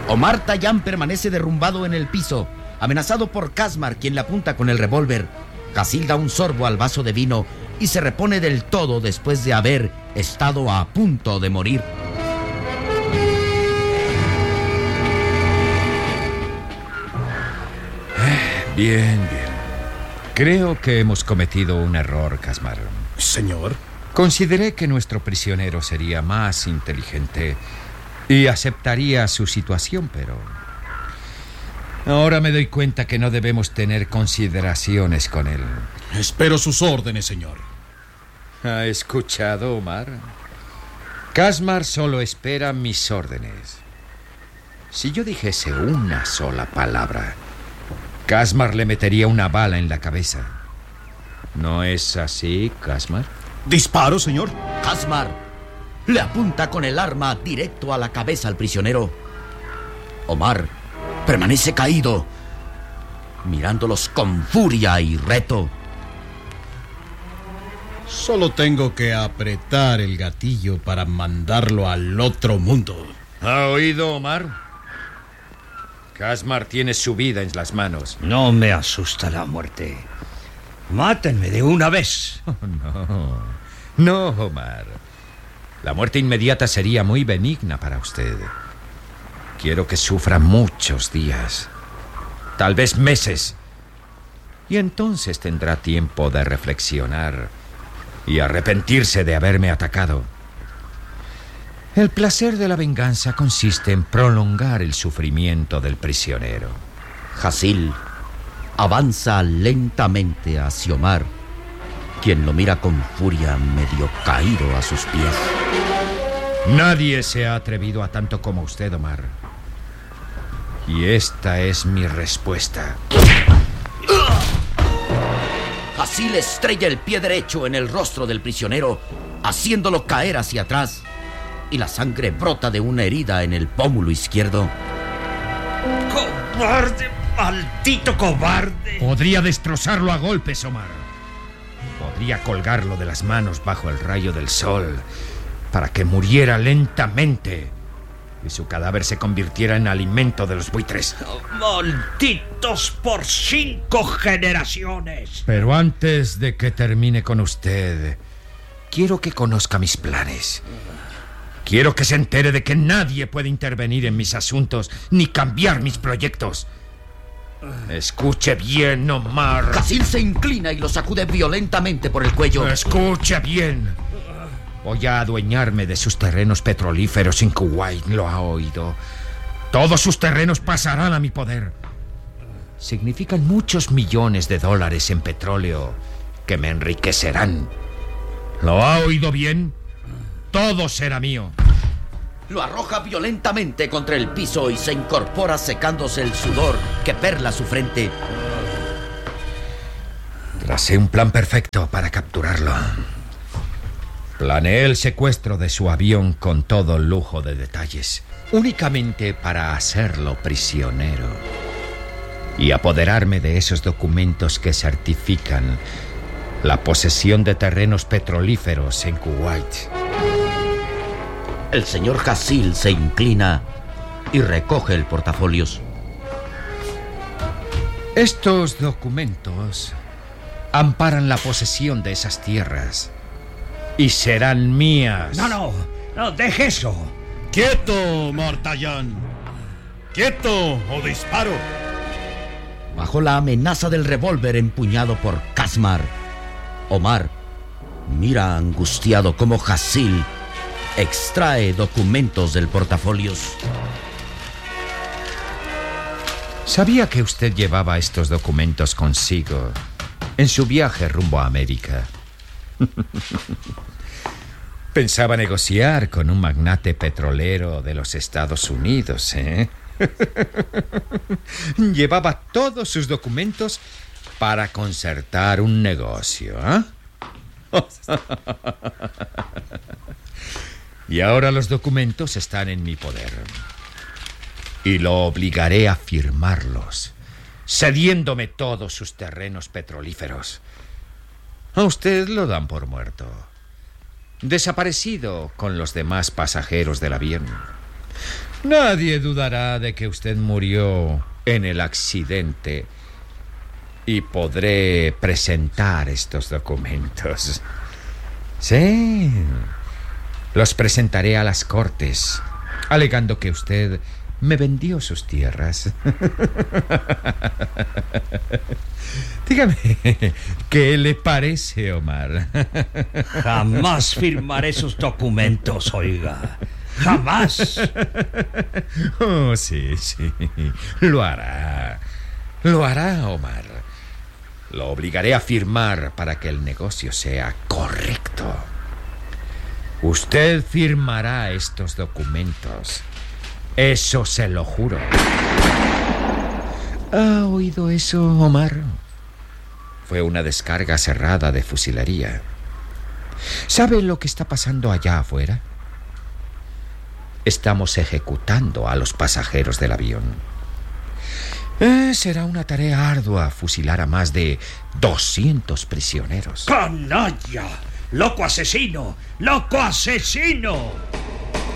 Omar Tallán permanece derrumbado en el piso, amenazado por Casmar, quien le apunta con el revólver. Jasil da un sorbo al vaso de vino y se repone del todo después de haber estado a punto de morir. Bien. Creo que hemos cometido un error, Casmar. Señor. Consideré que nuestro prisionero sería más inteligente y aceptaría su situación, pero ahora me doy cuenta que no debemos tener consideraciones con él. Espero sus órdenes, señor. ¿Ha escuchado, Omar? Casmar solo espera mis órdenes. Si yo dijese una sola palabra, Casmar le metería una bala en la cabeza. ¿No es así, Casmar? ¿Disparo, señor? Casmar le apunta con el arma directo a la cabeza al prisionero. Omar permanece caído, mirándolos con furia y reto. Solo tengo que apretar el gatillo para mandarlo al otro mundo. ¿Ha oído, Omar? Casmar tiene su vida en las manos. No me asusta la muerte. Mátenme de una vez. Oh, no, Omar. La muerte inmediata sería muy benigna para usted. Quiero que sufra muchos días, tal vez meses. Y entonces tendrá tiempo de reflexionar y arrepentirse de haberme atacado. El placer de la venganza consiste en prolongar el sufrimiento del prisionero. Jasil avanza lentamente hacia Omar, quien lo mira con furia, medio caído a sus pies. Nadie se ha atrevido a tanto como usted, Omar. Y esta es mi respuesta. Jasil estrella el pie derecho en el rostro del prisionero, haciéndolo caer hacia atrás, y la sangre brota de una herida en el pómulo izquierdo. ¡Cobarde! ¡Maldito cobarde! Podría destrozarlo a golpes, Omar. Podría colgarlo de las manos bajo el rayo del sol para que muriera lentamente y su cadáver se convirtiera en alimento de los buitres. ¡Malditos por 5 generaciones! Pero antes de que termine con usted, quiero que conozca mis planes. Quiero que se entere de que nadie puede intervenir en mis asuntos ni cambiar mis proyectos. Escuche bien, Omar. Jasil se inclina y lo sacude violentamente por el cuello. Escuche bien. Voy a adueñarme de sus terrenos petrolíferos en Kuwait, ¿lo ha oído? Todos sus terrenos pasarán a mi poder. Significan muchos millones de dólares en petróleo que me enriquecerán. ¿Lo ha oído bien? Todo será mío. Lo arroja violentamente contra el piso y se incorpora secándose el sudor que perla su frente. Tracé un plan perfecto para capturarlo. Planeé el secuestro de su avión con todo lujo de detalles, únicamente para hacerlo prisionero y apoderarme de esos documentos que certifican la posesión de terrenos petrolíferos en Kuwait. El señor Jasil se inclina y recoge el portafolios. Estos documentos amparan la posesión de esas tierras y serán mías. No, deje eso. ¡Quieto, Omar Tallán! ¡Quieto o disparo! Bajo la amenaza del revólver empuñado por Casmar, Omar mira angustiado cómo Jasil extrae documentos del portafolios. Sabía que usted llevaba estos documentos consigo en su viaje rumbo a América. Pensaba negociar con un magnate petrolero de los Estados Unidos, ¿eh? Llevaba todos sus documentos para concertar un negocio, ¿eh? Y ahora los documentos están en mi poder. Y lo obligaré a firmarlos, cediéndome todos sus terrenos petrolíferos. A usted lo dan por muerto, desaparecido con los demás pasajeros del avión. Nadie dudará de que usted murió en el accidente y podré presentar estos documentos. Sí, los presentaré a las cortes, alegando que usted me vendió sus tierras. Dígame, ¿qué le parece, Omar? Jamás firmaré esos documentos, oiga. ¡Jamás! Oh, sí, sí. Lo hará. Lo hará, Omar. Lo obligaré a firmar para que el negocio sea correcto. Usted firmará estos documentos. Eso se lo juro. ¿Ha oído eso, Omar? Fue una descarga cerrada de fusilería. ¿Sabe lo que está pasando allá afuera? Estamos ejecutando a los pasajeros del avión. Será una tarea ardua fusilar a más de 200 prisioneros. ¡Canalla! ¡Loco asesino! ¡Loco asesino!